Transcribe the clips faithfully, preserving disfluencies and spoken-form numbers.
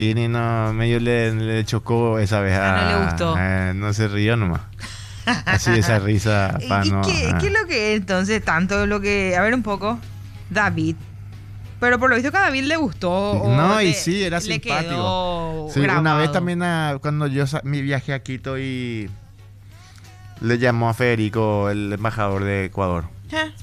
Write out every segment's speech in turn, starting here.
Y no, medio le, le chocó esa vez. Ah, no le a- gustó. a- no se rió nomás. Así esa risa. ¿Y Pa, y no, qué, ah. qué es lo que es entonces tanto lo que... A ver un poco. David. Pero por lo visto que a David le gustó. o No, y le- sí, era le simpático. quedó Sí, una grabado. vez también a- cuando yo sa- mi viaje a Quito y le llamó a Federico, el embajador de Ecuador. Eh,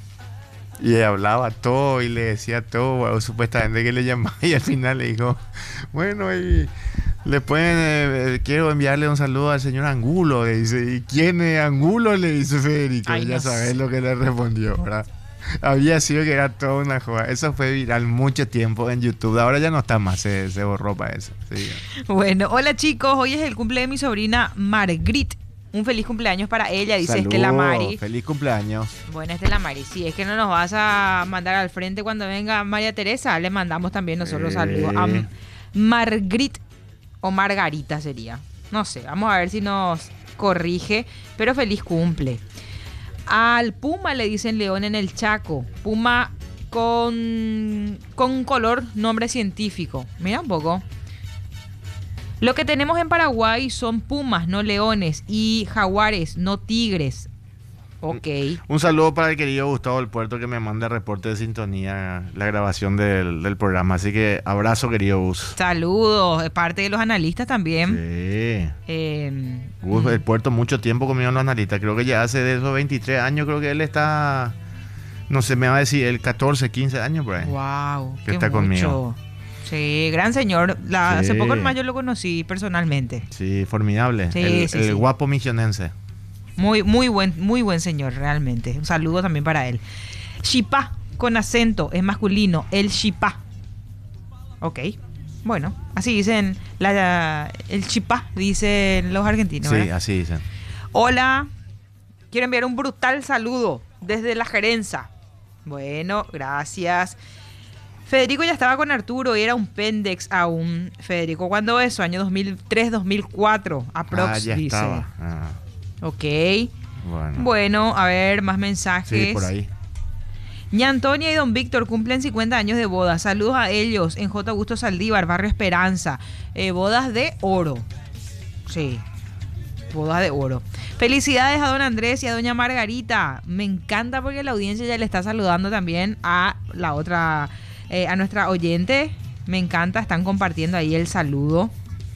Y hablaba todo y le decía todo, bueno, supuestamente que le llamaba y al final le dijo, bueno, y le pueden, eh, eh, quiero enviarle un saludo al señor Angulo, le dice, ¿y quién es Angulo? Le dice Federico, Ay, ya no sabes sé. lo que le respondió, ¿verdad? Había sido que era toda una joda, eso fue viral mucho tiempo en YouTube, ahora ya no está más, se, se borró para eso. Sí. Bueno, hola chicos, hoy es el cumple de mi sobrina Margrit. Un feliz cumpleaños para ella, dice Saludos, Estela Mari. feliz cumpleaños. Bueno, Estela Mari, si es que no nos vas a mandar al frente cuando venga María Teresa, le mandamos también nosotros Eh. saludos a M- Margrit o Margarita sería. No sé, vamos a ver si nos corrige, pero feliz cumple. Al Puma le dicen león en el Chaco. Puma con, con un color, nombre científico. Mira un poco. Lo que tenemos en Paraguay son pumas, no leones, y jaguares, no tigres. Ok. Un saludo para el querido Gustavo del Puerto que me manda reporte de sintonía, la grabación del, del programa. Así que abrazo, querido Gus. Saludos, de parte de los analistas también. Sí. Eh, Gus del Puerto mucho tiempo conmigo en los analistas. Creo que ya hace de esos veintitrés años, creo que él está, no sé, me va a decir, el catorce, quince años por ahí. wow, Que qué está mucho. conmigo. Sí, gran señor. La- Sí. Hace poco nomás yo lo conocí personalmente. Sí, formidable. Sí, el sí, el sí. guapo misionense. Muy, muy buen, muy buen señor, realmente. Un saludo también para él. Chipá, con acento, es masculino. El chipá. Ok. Bueno, así dicen la, el chipá, dicen los argentinos. Sí, ¿verdad? así dicen. Hola, quiero enviar un brutal saludo desde la gerencia. Bueno, gracias. Federico ya estaba con Arturo y era un pendex aún. Federico, ¿cuándo eso? Año dos mil tres, dos mil cuatro, aprox, Ah, ya dice. estaba. Ah, Ok. bueno. Bueno, a ver, más mensajes. Sí, por ahí. Ña Antonia y Don Víctor cumplen cincuenta años de boda. Saludos a ellos en J. Augusto Saldívar, Barrio Esperanza. Eh, bodas de oro. Sí, bodas de oro. Felicidades a don Andrés y a doña Margarita. Me encanta porque la audiencia ya le está saludando también a la otra, eh, a nuestra oyente. Me encanta, están compartiendo ahí el saludo.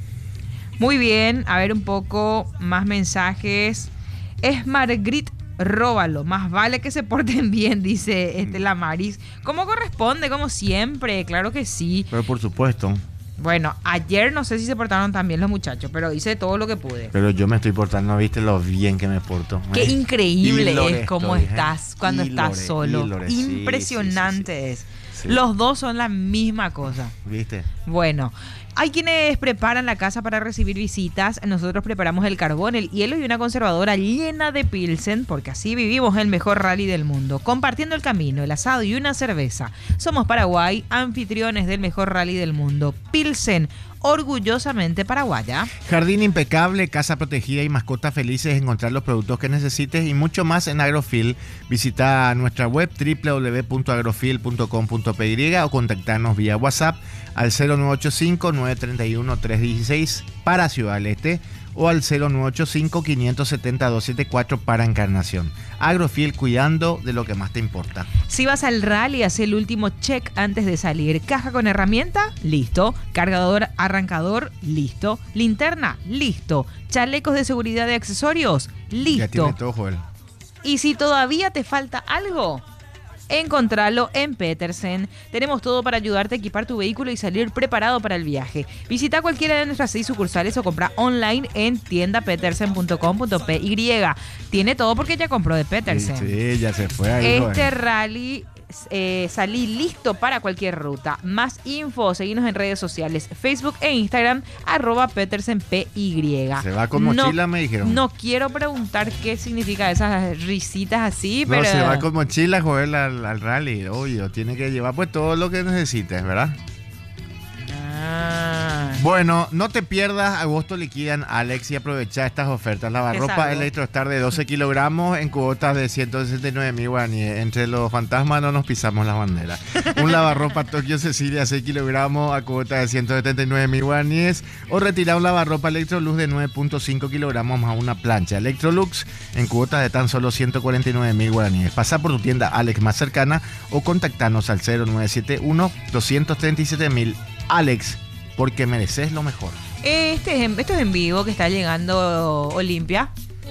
Muy bien, a ver un poco más mensajes. Es Margrit, róbalo. Más vale que se porten bien, dice Estela Maris. ¿Cómo corresponde? Como siempre, claro que sí. Pero por supuesto. Bueno, ayer no sé si se portaron tan bien los muchachos, pero hice todo lo que pude. Pero yo me estoy portando, ¿viste lo bien que me porto? Qué Eh, increíble y Lore es cómo estoy, ¿eh? estás cuando Y estás Lore, solo. y Lore, sí, Impresionante es. Sí. Los dos son la misma cosa. ¿Viste? Bueno, hay quienes preparan la casa para recibir visitas. Nosotros preparamos el carbón, el hielo y una conservadora llena de Pilsen, porque así vivimos el mejor rally del mundo, compartiendo el camino, el asado y una cerveza. Somos Paraguay, anfitriones del mejor rally del mundo. Pilsen, orgullosamente paraguaya. Jardín impecable, casa protegida y mascotas felices, encontrar los productos que necesites y mucho más en Agrofil. Visita nuestra web doble u doble u doble u punto agrofil punto com punto p y o contactarnos vía WhatsApp al cero nueve ocho cinco, nueve tres uno, tres uno seis para Ciudad del Este o al cero nueve ocho cinco, quinientos setenta, doscientos setenta y cuatro para Encarnación. Agrofil, cuidando de lo que más te importa. Si vas al rally, haz el último check antes de salir. Caja con herramienta, listo. Cargador, arrancador, listo. Linterna, listo. Chalecos de seguridad de accesorios, Ya tiene listo. todo, Joel. Y si todavía te falta algo, encontralo en Petersen. Tenemos todo para ayudarte a equipar tu vehículo y salir preparado para el viaje. Visita cualquiera de nuestras seis sucursales o compra online en tienda petersen punto com punto p y. Tiene todo porque ya compró de Petersen. Sí, sí, ya se fue ahí, Este Joel. rally eh, salí listo para cualquier ruta. Más info, seguinos en redes sociales, Facebook e Instagram, arroba petersenpy. Se va con mochila, me dijeron. No quiero preguntar qué significa esas risitas así, No, pero... se va con mochila, Joel, al, al rally. Obvio, tiene que llevar pues todo lo que necesites, ¿verdad? Ah, Bueno, no te pierdas, agosto liquidan Alex y aprovecha estas ofertas. Lavarropa Electrostar de doce kilogramos en cuotas de ciento sesenta y nueve mil guaraníes. Entre los fantasmas no nos pisamos las banderas. Un lavarropa Tokio Cecilia seis kilogramos a cuotas de ciento setenta y nueve mil guaraníes. O retirar un lavarropa Electrolux de nueve punto cinco kilogramos más una plancha Electrolux en cuotas de tan solo ciento cuarenta y nueve mil guaraníes. Pasá por tu tienda Alex más cercana o contactanos al cero nueve siete uno, dos tres siete mil. Alex, porque mereces lo mejor. Este es, esto es en vivo que está llegando Olimpia.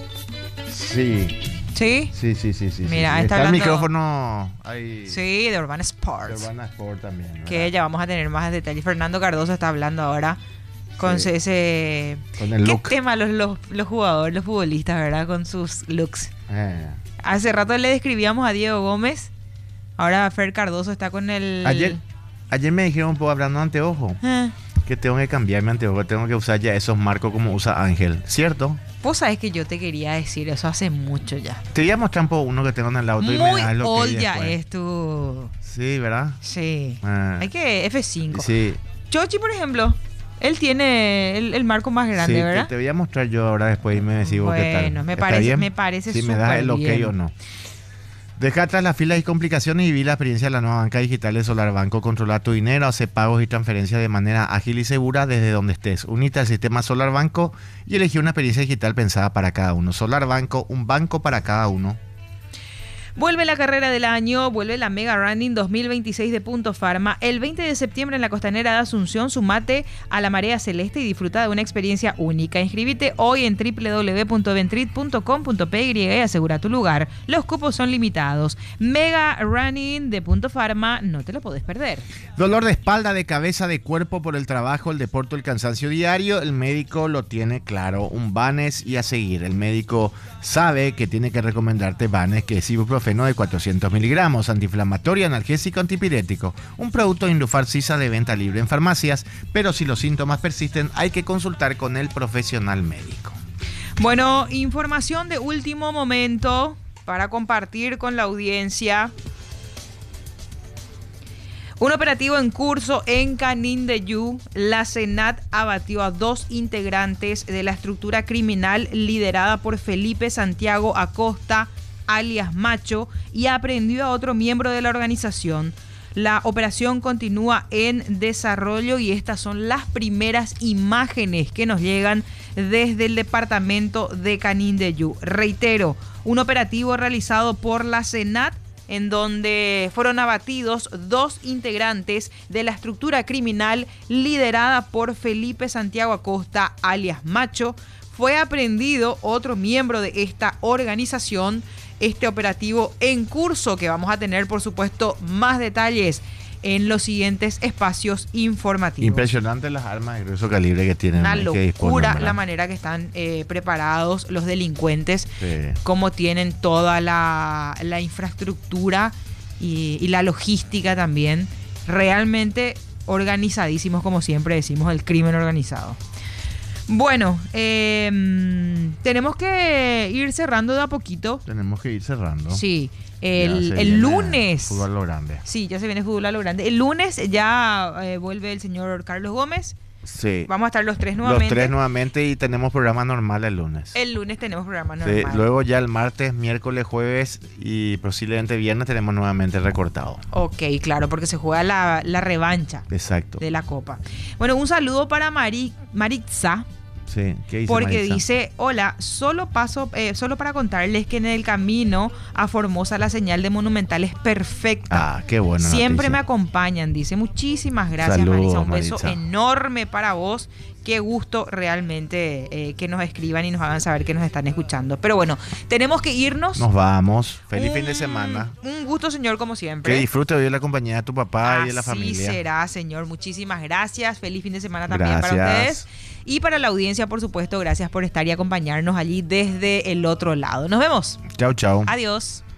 Sí. ¿Sí? Sí, sí, sí, sí. Mira, sí. está, está hablando... el micrófono ahí. Sí, de Urbana Sports. De Urbana Sport también, ¿verdad? Que ya vamos a tener más detalles. Fernando Cardoso está hablando ahora con sí. ese... Con el ¿Qué look. tema los, los, los jugadores, los futbolistas, verdad? Con sus looks. Eh. Hace rato le describíamos a Diego Gómez. Ahora Fer Cardoso está con el... Ayer, ayer me dijeron, pues, hablando de anteojo, eh. que tengo que cambiar mi anteojo, tengo que usar ya esos marcos como usa Ángel, ¿cierto? Vos sabés que yo te quería decir eso hace mucho ya. Te voy a mostrar un poco uno que tengo en el auto. Muy y me das lo old que ya después. es tu... Sí, ¿verdad? Sí. Ah. Hay que F cinco. Sí. Chochi, por ejemplo, él tiene el, el marco más grande, sí, ¿verdad? Te, te voy a mostrar yo ahora después y me decís vos qué tal. Bueno, me ¿Está parece, bien? me parece Si me das el ok bien. o no. Deja atrás las filas y complicaciones y viví la experiencia de la nueva banca digital de Solar Banco. Controla tu dinero, hace pagos y transferencias de manera ágil y segura desde donde estés. Unite al sistema Solar Banco y elegí una experiencia digital pensada para cada uno. Solar Banco, un banco para cada uno. Vuelve la carrera del año, vuelve la Mega Running dos mil veintiséis de Punto Pharma. El veinte de septiembre en la Costanera de Asunción, sumate a la Marea Celeste y disfruta de una experiencia única. Inscríbete hoy en doble u doble u doble u punto ventrit punto com punto p y y asegura tu lugar. Los cupos son limitados. Mega Running de Punto Pharma, no te lo podés perder. Dolor de espalda, de cabeza, de cuerpo por el trabajo, el deporte, el cansancio diario. El médico lo tiene claro. Un Vanes y a seguir. El médico sabe que tiene que recomendarte Vanes, que es ibuprofeno de cuatrocientos miligramos, antiinflamatorio, analgésico, antipirético. Un producto Indufar Sisa de venta libre en farmacias, pero si los síntomas persisten hay que consultar con el profesional médico. Bueno, información de último momento para compartir con la audiencia. Un operativo en curso en Canindeyú. La SENAT abatió a dos integrantes de la estructura criminal liderada por Felipe Santiago Acosta, alias Macho, y aprendió a otro miembro de la organización. La operación continúa en desarrollo y estas son las primeras imágenes que nos llegan desde el departamento de Canindeyú. Reitero, un operativo realizado por la SENAT en donde fueron abatidos dos integrantes de la estructura criminal liderada por Felipe Santiago Acosta, alias Macho. Fue aprehendido otro miembro de esta organización. Este operativo en curso, que vamos a tener, por supuesto, más detalles en los siguientes espacios informativos. Impresionante las armas de grueso calibre que tienen. Una que locura disponen, la manera que están eh, preparados los delincuentes, sí. Cómo tienen toda la, la infraestructura y, y la logística también. Realmente organizadísimos, como siempre decimos, el crimen organizado. Bueno, eh, tenemos que ir cerrando de a poquito. Tenemos que ir cerrando. Sí, el, el lunes. Fútbol a lo grande. Sí, ya se viene fútbol a lo grande. El lunes ya eh, vuelve el señor Carlos Gómez. Sí. Vamos a estar los tres nuevamente. Los tres nuevamente y tenemos programa normal el lunes. El lunes tenemos programa Sí, normal. luego ya el martes, miércoles, jueves y posiblemente viernes tenemos nuevamente recortado. Ok, claro, porque se juega la, la revancha. Exacto. De la Copa. Bueno, un saludo para Mari, Maritza. Sí, ¿qué dice Porque Maritza? dice, hola, solo paso, eh, solo para contarles que en el camino a Formosa la señal de Monumental es perfecta. Ah, qué bueno. Siempre noticia. me acompañan, dice. Muchísimas gracias, Saludos, Marisa. Un beso Maritza. enorme para vos. Qué gusto realmente eh, que nos escriban y nos hagan saber que nos están escuchando. Pero bueno, tenemos que irnos. Nos vamos. Feliz un, fin de semana. Un gusto, señor, como siempre. Que disfrute hoy de la compañía de tu papá Así y de la familia. será, señor. Muchísimas gracias. Feliz fin de semana también Gracias. para ustedes. Y para la audiencia, por supuesto, gracias por estar y acompañarnos allí desde el otro lado. Nos vemos. Chau, chau. Adiós.